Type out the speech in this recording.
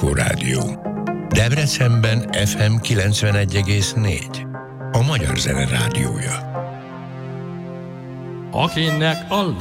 Echo Rádió. Debrecenben FM 91,4. A Magyar Zene Rádiója. Akinek a